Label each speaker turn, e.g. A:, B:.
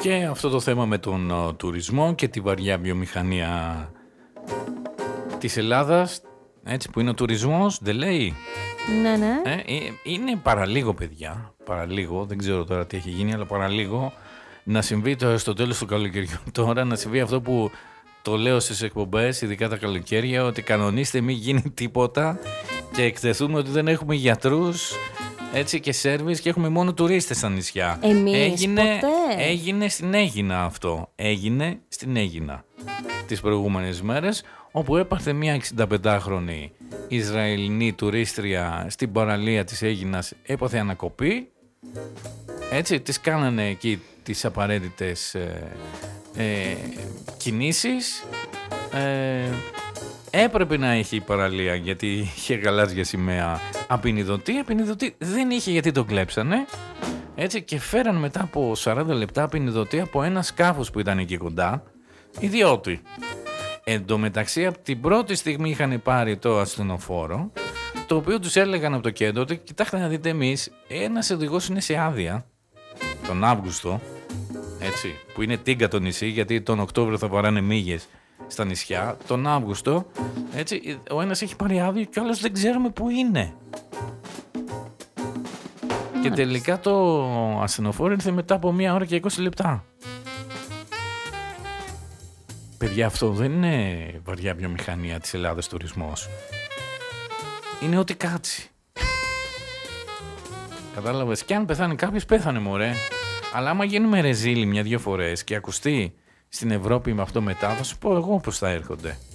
A: Και αυτό το θέμα με τον τουρισμό και τη βαριά βιομηχανία της Ελλάδας, έτσι που είναι ο τουρισμός, δεν λέει.
B: Ναι, ναι.
A: Είναι παραλίγο, παιδιά. Παραλίγο, δεν ξέρω τώρα τι έχει γίνει, αλλά παραλίγο να συμβεί στο τέλος του καλοκαιριού τώρα, να συμβεί αυτό που το λέω στις εκπομπές, ειδικά τα καλοκαίρια, ότι κανονίστε μην γίνει τίποτα και εκτεθούμε ότι δεν έχουμε γιατρούς, έτσι, και σέρβις και έχουμε μόνο τουρίστες στα νησιά. Έγινε στην Αίγινα αυτό. Έγινε στην Αίγινα τις προηγούμενες μέρες, όπου έπαθε μια 65χρονη Ισραηλινή τουρίστρια στην παραλία της Αίγινας, έπαθε ανακοπή. Έτσι, τις κάνανε εκεί τις απαραίτητες κινήσεις. Έπρεπε να έχει η παραλία γιατί είχε γαλάζια σημαία απεινιδωτή δεν είχε γιατί τον κλέψανε, έτσι, και φέραν μετά από 40 λεπτά απεινιδωτή από ένα σκάφος που ήταν εκεί κοντά, ιδιώτη. Εν τω μεταξύ από την πρώτη στιγμή είχαν πάρει το ασθενοφόρο, το οποίο τους έλεγαν από το κέντρο ότι κοιτάξτε να δείτε, εμείς ένας οδηγός είναι σε άδεια τον Αύγουστο, έτσι, που είναι τίγκα το νησί, γιατί τον Οκτώβριο θα βαράνε μύγες στα νησιά, τον Αύγουστο, έτσι, ο ένας έχει πάρει άδειο και ο άλλος δεν ξέρουμε που είναι. Και τελικά το ασθενοφόρο ήρθε μετά από 1 ώρα και 20 λεπτά. Παιδιά, αυτό δεν είναι βαριά βιομηχανία της Ελλάδας τουρισμός. Είναι ό,τι κάτσει. Κατάλαβες, και αν πεθάνει κάποιος, πέθανε μωρέ. Αλλά άμα γίνουμε ρεζίλοι 1-2 φορές και ακουστεί στην Ευρώπη με αυτό μετά, θα σου πω εγώ πώς θα έρχονται.